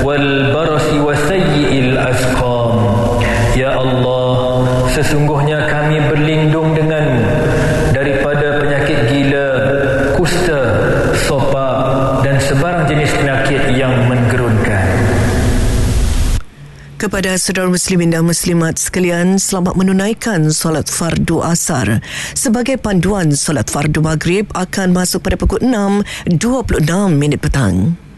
والبرص وسيء الأسقام. Ya Allah, sesungguhnya kami berlindung denganmu daripada penyakit gila, kusta, sopak dan sebarang jenis penyakit yang menggerunkan. Kepada saudara muslimin dan muslimat sekalian, selamat menunaikan solat fardu asar. Sebagai panduan, solat fardu maghrib akan masuk pada pukul 6.26 petang.